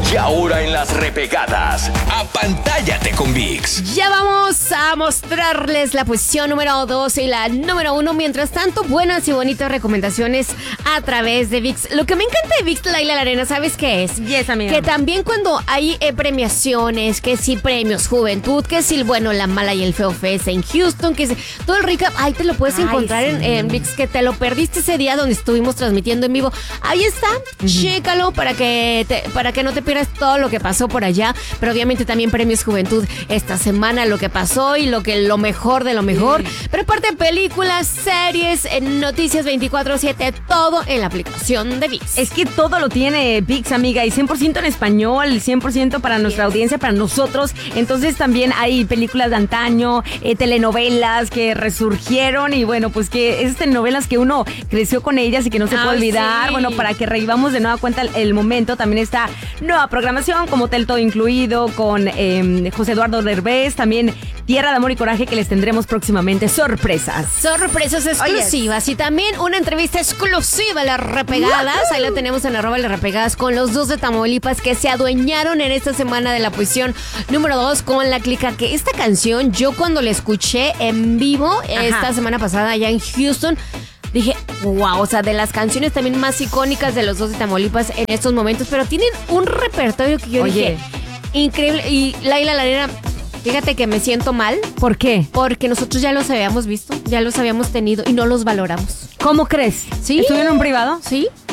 Y ahora en las repegadas, apantállate con ViX. Ya vamos a mostrarles la posición número 2 y la número 1. Mientras tanto, buenas y bonitas recomendaciones a través de ViX. Lo que me encanta de ViX, Laila Larena, ¿sabes qué es? Yes, amiga. Que también cuando hay premiaciones, que si premios Juventud, que si el bueno, la mala y el feo fest en Houston, que si todo el recap, ahí te lo puedes encontrar en ViX, que te lo perdiste ese día donde estuvimos transmitiendo en vivo. Ahí está, chécalo para que no te pierdas todo lo que pasó por allá, pero obviamente también premios Juventud esta semana, lo que pasó y lo mejor de lo mejor, pero aparte películas, series, noticias 24/7, todo en la aplicación de ViX. Es que todo lo tiene ViX, amiga, y 100% en español, 100% para nuestra audiencia, para nosotros. Entonces también hay películas de antaño, telenovelas que resurgieron y bueno, pues que esas telenovelas que uno creció con ellas y que no se puede olvidar. Sí. Bueno, para que revivamos de nueva cuenta el momento, también está nueva programación, como Hotel Todo Incluido, con José Eduardo Derbez, también Tierra de Amor y Coraje, que les tendremos próximamente sorpresas. Sorpresas exclusivas y también una entrevista exclusiva a las repegadas. Ahí la tenemos en @las repegadas con los dos de Tamaulipas que se adueñaron en esta semana de la posición número 2 con La Clica. Que esta canción, yo cuando la escuché en vivo esta semana pasada allá en Houston, dije, wow, o sea, de las canciones también más icónicas de los dos de Tamaulipas en estos momentos, pero tienen un repertorio que yo dije, increíble. Y Laila Larena, fíjate que me siento mal. ¿Por qué? Porque nosotros ya los habíamos visto, ya los habíamos tenido y no los valoramos. ¿Cómo crees? ¿Sí? ¿Estuvieron en un privado?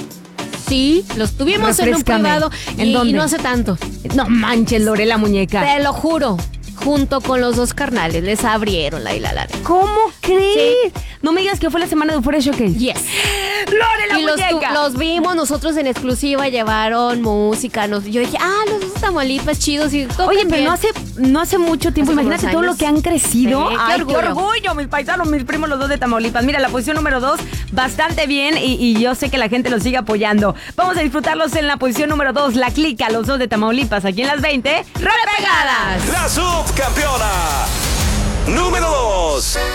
Sí, los tuvimos en un privado. ¿En dónde? Y no hace tanto. No manches, Lore, la muñeca. Te lo juro. Junto con los dos carnales, les abrieron Laila Larena. ¿Cómo crees? No me digas que fue la semana de Euphoria Showcase. Yes. ¡Lore, la Y muñeca! los vimos nosotros en exclusiva, llevaron música. Yo dije, los dos Tamaulipas chidos. Y oye, pero no hace mucho tiempo. Hace Imagínate unos todo años. lo que han crecido. Sí, ¡Ay, qué qué orgullo! Mis paisanos, mis primos, los dos de Tamaulipas. Mira, la posición número 2, bastante bien. Y yo sé que la gente los sigue apoyando. Vamos a disfrutarlos en la posición número 2. La Clica, los dos de Tamaulipas. Aquí en las 20 repegadas. La subcampeona número 2.